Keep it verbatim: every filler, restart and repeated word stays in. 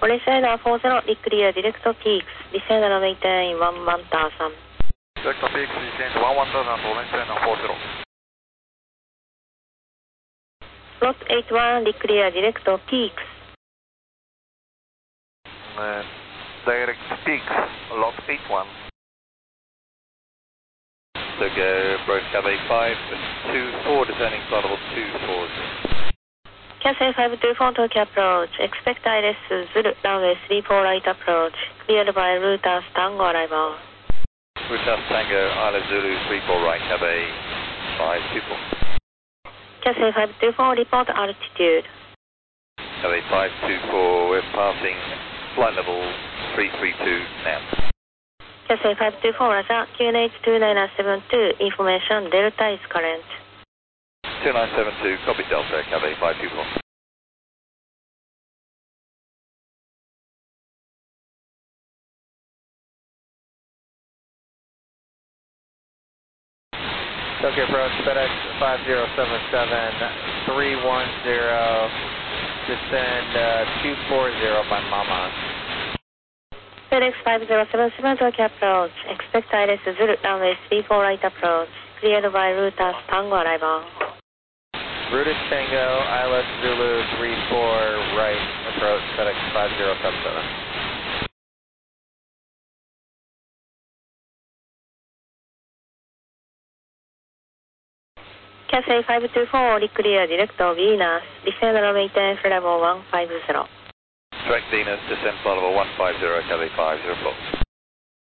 Receiver four zero, clear direct peaks, descend and maintain one one thousand. Direct peaks, descend one one thousand, maintain four zero. Lot eight one, clear direct peaks. Uh, direct peaks, lot eight one. So go, approach Cathay five two four, descending flight level two four zero. Cathay five two four Tokyo approach, expect I L S Zulu, runway three four right approach, cleared by Routas Tango arrival. Routas Tango, I L S Zulu three four right, Cathay five two four. Cathay five two four, report altitude. Cathay five two four, we're passing flight level three three two now. Cathay five two four, Roger, Q N H two nine seven two, information, Delta is current. two nine seven two, copy Delta, Cathay five two four. Tokyo approach, FedEx five zero seven seven, three one zero, descend uh, two four zero by Mama. FedEx five zero seven seven Tokyo approach, expect I L S Zulu, runway three four right approach, cleared by Routas Tango arrival. Routas Tango, I L S Zulu three four right approach, FedEx five zero seven seven. Cathay five two four, clear direct Venus, descend and maintain flight level one five zero. Direct Venus, descend flight level one five zero, Cathay five zero four.